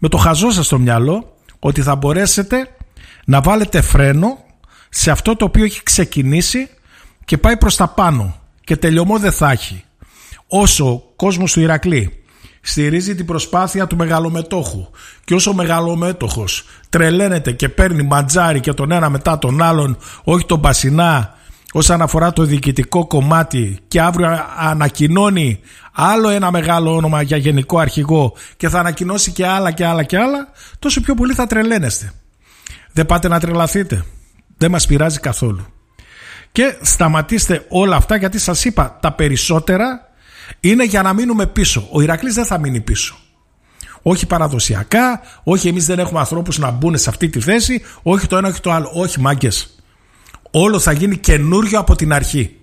με το χαζό σας στο μυαλό ότι θα μπορέσετε να βάλετε φρένο σε αυτό το οποίο έχει ξεκινήσει και πάει προς τα πάνω και τελειωμό δεν θα έχει. Όσο ο κόσμος του Ηρακλή στηρίζει την προσπάθεια του μεγαλομετόχου και όσο ο μεγαλομέτοχος τρελαίνεται και παίρνει μαντζάρι και τον ένα μετά τον άλλον, όχι τον Μπασινά, όσον αφορά το διοικητικό κομμάτι, και αύριο ανακοινώνει άλλο ένα μεγάλο όνομα για γενικό αρχηγό και θα ανακοινώσει και άλλα και άλλα και άλλα, τόσο πιο πολύ θα τρελαίνεστε. Δεν πάτε να τρελαθείτε. Δεν μας πειράζει καθόλου. Και σταματήστε όλα αυτά, γιατί σας είπα, τα περισσότερα είναι για να μείνουμε πίσω. Ο Ηρακλής δεν θα μείνει πίσω. Όχι παραδοσιακά, όχι εμείς δεν έχουμε ανθρώπους να μπουν σε αυτή τη θέση, όχι το ένα, όχι το άλλο. Όχι, μάγκες. Όλο θα γίνει καινούριο από την αρχή.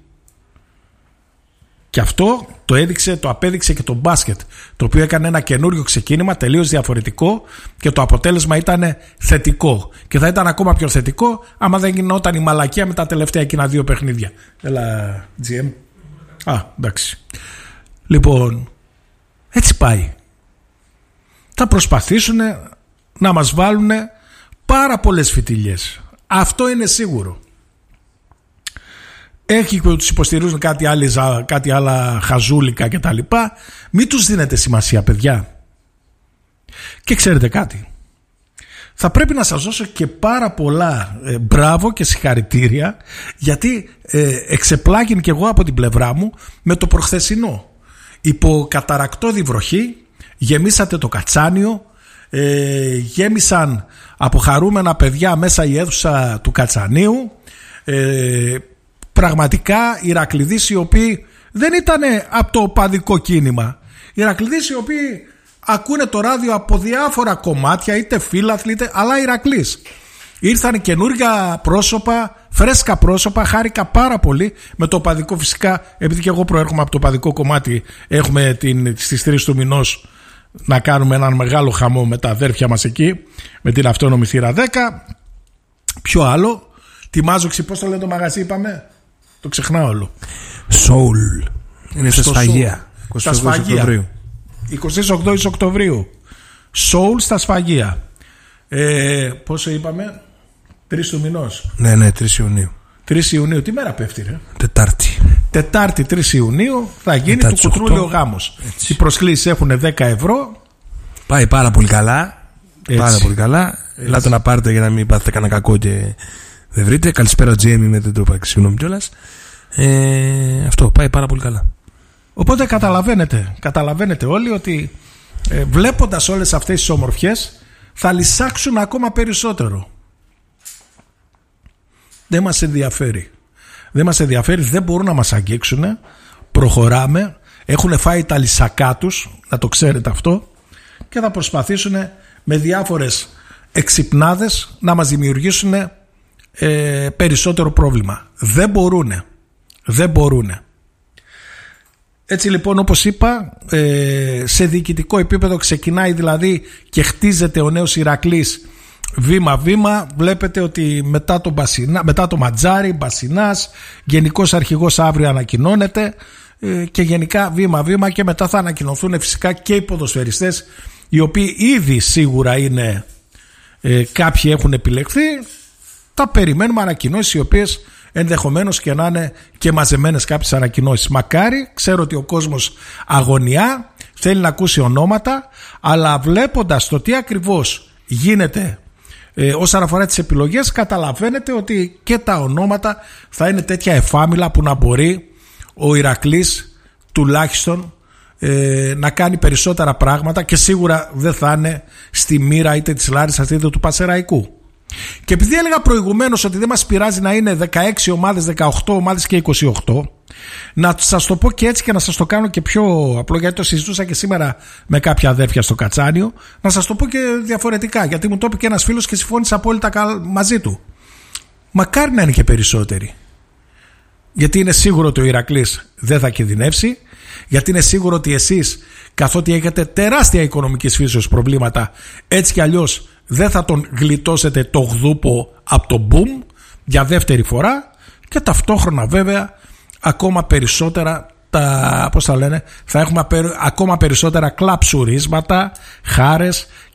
Και αυτό το απέδειξε και το μπάσκετ, το οποίο έκανε ένα καινούριο ξεκίνημα τελείως διαφορετικό και το αποτέλεσμα ήταν θετικό. Και θα ήταν ακόμα πιο θετικό άμα δεν γινόταν η μαλακία με τα τελευταία εκείνα 2 παιχνίδια. Έλα, GM. Εντάξει. Λοιπόν, έτσι πάει. Θα προσπαθήσουν να μας βάλουν πάρα πολλές φιτιλιές. Αυτό είναι σίγουρο. Έχει που τους υποστηρίζουν κάτι άλλα χαζούλικα και τα λοιπά. Μην τους δίνετε σημασία, παιδιά. Και ξέρετε κάτι, θα πρέπει να σας δώσω και πάρα πολλά μπράβο και συγχαρητήρια, γιατί εξεπλάγην και εγώ από την πλευρά μου με το προχθεσινό. Υπό καταρακτώδη βροχή γεμίσατε το Κατσάνιο, γέμισαν από χαρούμενα παιδιά μέσα η αίθουσα του Κατσανίου, πραγματικά Ηρακληδείς οι οποίοι δεν ήταν από το οπαδικό κίνημα, Ηρακληδείς οι οποίοι ακούνε το ράδιο από διάφορα κομμάτια, είτε φίλαθλοι είτε, αλλά Ηρακλής. Ήρθαν καινούργια πρόσωπα, φρέσκα πρόσωπα, χάρηκα πάρα πολύ με το οπαδικό, φυσικά, επειδή και εγώ προέρχομαι από το οπαδικό κομμάτι. Έχουμε στις 3 του μηνός να κάνουμε έναν μεγάλο χαμό με τα αδέρφια μας εκεί, με την αυτόνομη θύρα 10. Ποιο άλλο, τη Μάζοξη, πώς το λένε το μαγαζί, είπαμε, το ξεχνάω όλο. Soul. Είναι στα Σφαγεία. Στα Σφαγεία. 28 Οκτωβρίου. Soul στα Σφαγεία. Πόσο είπαμε, 3 του μηνός. Ναι, 3 Ιουνίου. 3 Ιουνίου, τι μέρα πέφτει, ρε? Τετάρτη 3 Ιουνίου θα γίνει του κουτρούλιο γάμος. Οι προσκλήσεις έχουν 10 ευρώ. Πάει πάρα πολύ καλά. Πάρα πολύ καλά. Ελάτε να πάρετε για να μην πάθετε κανένα κακό και δεν βρείτε. Καλησπέρα, Τζέμι, με δεν το είπα, συγγνώμη κιόλας. Αυτό πάει πάρα πολύ καλά. Οπότε καταλαβαίνετε όλοι ότι βλέποντας όλες αυτές τις ομορφιές θα λυσάξουν ακόμα περισσότερο. Δεν μας ενδιαφέρει, δεν μπορούν να μας αγγίξουν. Προχωράμε, έχουν φάει τα λυσακά τους, να το ξέρετε αυτό, και θα προσπαθήσουν με διάφορες εξυπνάδες να μας δημιουργήσουν περισσότερο πρόβλημα. Δεν μπορούνε. Έτσι λοιπόν, όπως είπα, σε διοικητικό επίπεδο ξεκινάει δηλαδή και χτίζεται ο νέος Ηρακλής βήμα-βήμα. Βλέπετε ότι μετά το Ματζάρι, Μπασινάς, γενικός αρχηγός αύριο ανακοινώνεται, και γενικά βήμα-βήμα, και μετά θα ανακοινωθούν φυσικά και οι ποδοσφαιριστές, οι οποίοι ήδη σίγουρα είναι, κάποιοι έχουν επιλεχθεί. Τα περιμένουμε ανακοινώσεις, οι οποίες ενδεχομένως και να είναι και μαζεμένες κάποιες ανακοινώσεις. Μακάρι, ξέρω ότι ο κόσμος αγωνιά, θέλει να ακούσει ονόματα, αλλά βλέποντας το τι ακριβώς γίνεται όσον αφορά τις επιλογές, καταλαβαίνετε ότι και τα ονόματα θα είναι τέτοια εφάμιλα που να μπορεί ο Ηρακλής τουλάχιστον να κάνει περισσότερα πράγματα, και σίγουρα δεν θα είναι στη μοίρα είτε της Λάρισσας είτε του Πασεραϊκού. Και επειδή έλεγα προηγουμένως ότι δεν μας πειράζει να είναι 16 ομάδες, 18 ομάδες και 28, να σας το πω και έτσι και να σας το κάνω και πιο απλό, γιατί το συζητούσα και σήμερα με κάποια αδέρφια στο Κατσάνιο, να σας το πω και διαφορετικά, γιατί μου το είπε και ένας φίλος και συμφώνησα απόλυτα μαζί του. Μακάρι να είναι και περισσότεροι, γιατί είναι σίγουρο ότι ο Ηρακλής δεν θα κινδυνεύσει, γιατί είναι σίγουρο ότι εσείς, καθότι έχετε τεράστια οικονομικής φύσεως προβλήματα, έτσι κι αλλιώς δεν θα τον γλιτώσετε το γδούπο από το boom για δεύτερη φορά, και ταυτόχρονα βέβαια ακόμα περισσότερα θα έχουμε ακόμα περισσότερα κλαψουρίσματα, χάρες